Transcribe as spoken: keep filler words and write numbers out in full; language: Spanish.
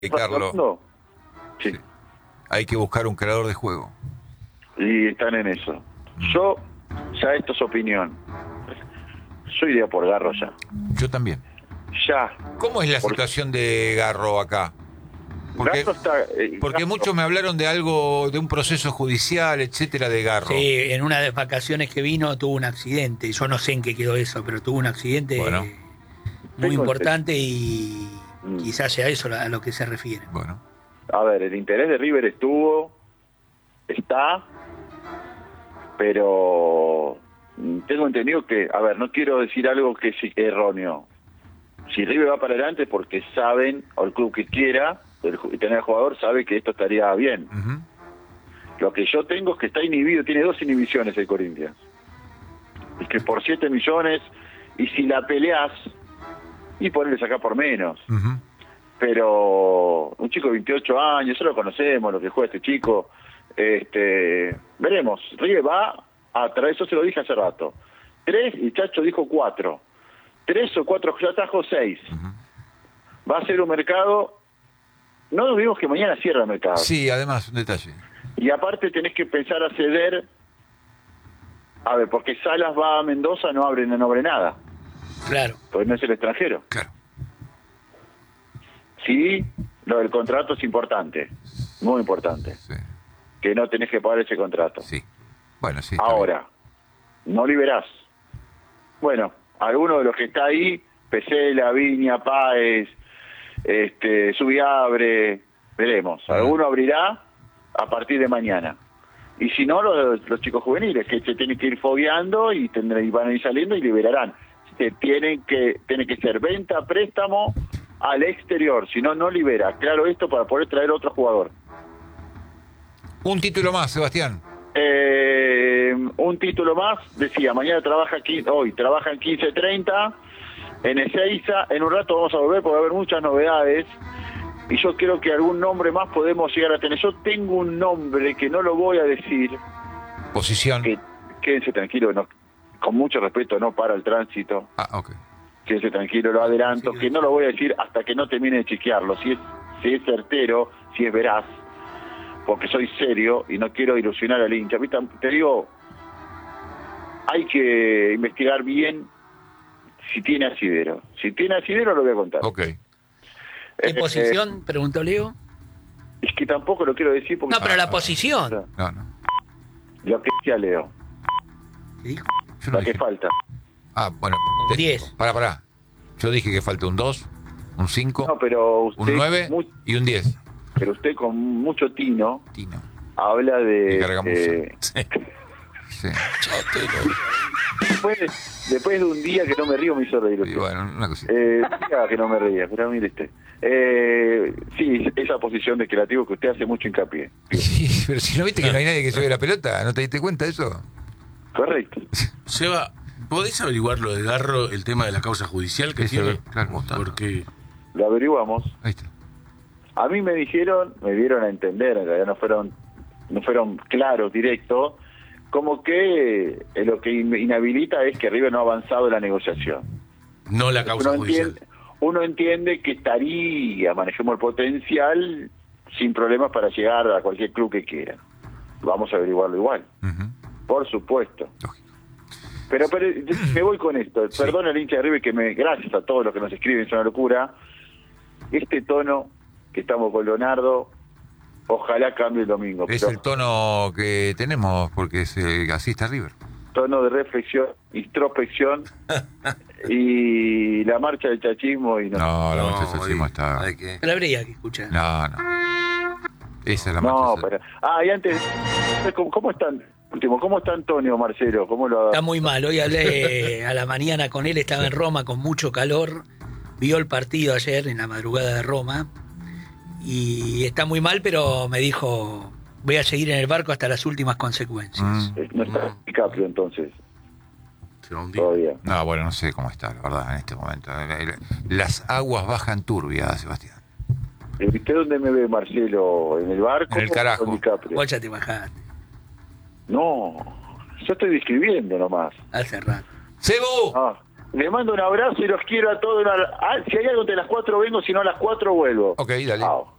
Carlos. Sí. Sí. Hay que buscar un creador de juego. Y están en eso. Yo, ya esto es opinión. Yo iría por Garro ya. Yo también. Ya. ¿Cómo es la Por- situación de Garro acá? Porque, Garro está, eh, porque Garro- muchos me hablaron de algo, de un proceso judicial, etcétera, de Garro. Sí, en una de las vacaciones que vino tuvo un accidente. Yo no sé en qué quedó eso, pero tuvo un accidente Bueno. eh, muy Tengo importante y Mm. quizás sea eso a lo que se refiere. Bueno. A ver, el interés de River estuvo, está, pero mm, tengo entendido que, a ver, no quiero decir algo que es erróneo. Si River va para adelante es porque saben, o el club que quiera, el, ju- tener el jugador sabe que esto estaría bien. Ujú. Lo que yo tengo es que está inhibido, tiene dos inhibiciones el Corinthians. Es que por siete millones, y si la peleas, y ponerle sacar por menos. Ujú. Pero un chico de veintiocho años, ya lo conocemos, lo que juega este chico. Este, veremos. River va a traer, eso se lo dije hace rato. Tres, y Chacho dijo cuatro. Tres o cuatro, ya trajo seis. Va a ser un mercado. No nos vimos que mañana cierra el mercado. Sí, además, un detalle. Y aparte tenés que pensar a ceder. A ver, porque Salas va a Mendoza, no abre, no abre nada. Claro. Porque no es el extranjero. Claro. Sí, lo del contrato es importante. Muy importante. Sí. Que no tenés que pagar ese contrato. Sí. Bueno, sí. está Ahora, no liberás. Bueno, alguno de los que está ahí, Pesela, Viña, Páez, este, Subiabre, veremos. Ah. Alguno abrirá a partir de mañana. Y si no, los, los chicos juveniles, que se tienen que ir fogueando y, tendrán, y van a ir saliendo y liberarán. Se tienen que, tiene que ser venta, préstamo al exterior, si no, no libera. Claro esto para poder traer otro jugador. bien. Un título más, Sebastián. Eh, un título más, decía, mañana trabaja aquí, hoy trabaja en quince treinta en Ezeiza. En un rato vamos a volver porque va a haber muchas novedades y yo creo que algún nombre más podemos llegar a tener. Yo tengo un nombre que no lo voy a decir, Posición. que quédense tranquilos, no, con mucho respeto, no para el tránsito, Ah, ok. quédense tranquilo, lo adelanto, que no lo voy a decir hasta que no termine de chequearlo, si es, si es certero, si es veraz, porque soy serio y no quiero ilusionar al hincha. Te, te digo, hay que investigar bien si tiene asidero. Si tiene asidero lo voy a contar. Ok. ¿Qué Eh, posición? Preguntó Leo. eh, es que tampoco lo quiero decir porque... No, pero la posición. No, no. Lo que decía Leo, ¿Qué dijo? Yo no la que dije. falta. Ah, bueno. Un diez. Pará, pará. Yo dije que falta un dos, un cinco, No, pero usted, un nueve mu- y un diez. pero usted con mucho tino Tino. habla de... Y cargamos. eh, Sí. después, de, después de un día que no me río me hizo reír. Y usted. bueno, una cosita. Eh, diga que no me reía, pero mire usted. Eh, sí, esa posición de creativo que usted hace mucho hincapié. Sí, pero si no viste que no hay nadie que juegue la pelota, ¿no te diste cuenta de eso? Correcto. Seba, ¿podés averiguar lo de Garro, el tema de la causa judicial que Sí, tiene? claro. Porque Lo averiguamos. Ahí está. A mí me dijeron, me dieron a entender, en realidad no fueron, no fueron claros, directos, como que eh, lo que in- inhabilita es que River no ha avanzado en la negociación. no la causa Uno judicial. entiende, uno entiende que estaría, manejemos el potencial, sin problemas para llegar a cualquier club que quiera. Vamos a averiguarlo igual, Ujú. por supuesto. Lógico. Pero, pero me voy con esto. Perdón al hincha de River que me, gracias a todos los que nos escriben, es una locura. Este tono que estamos con Leonardo, ojalá cambie el domingo. Es pero el tono que tenemos porque es, eh, así está River. tono de reflexión, introspección y la marcha del chachismo y no. No, la No, marcha del chachismo y- está... hay que- Pero habría que escuchar. No, no. Esa es la No, marcha. pero... Ah, y antes, ¿cómo, cómo están? Último, ¿cómo está Antonio, Marcelo? ¿Cómo lo Está muy mal. Hoy hablé a la mañana con él, estaba en Roma con mucho calor. Vio el partido ayer en la madrugada de Roma. Y está muy mal, pero me dijo, voy a seguir en el barco hasta las últimas consecuencias. Mm. Eh, No está DiCaprio entonces, Se va a hundir. todavía. No, bueno, no sé cómo está, la verdad, en este momento. Las aguas bajan turbias, Sebastián. Eh, ¿Usted dónde me ve, Marcelo? ¿En el barco? En el carajo. o con DiCaprio? Vos ya te bajaste, No, yo estoy describiendo nomás. hace rato. ¡Cebu! Ah, Les mando un abrazo y los quiero a todos. Ah, si hay algo de las cuatro vengo, si no a las cuatro vuelvo. Ok, dale. Chao.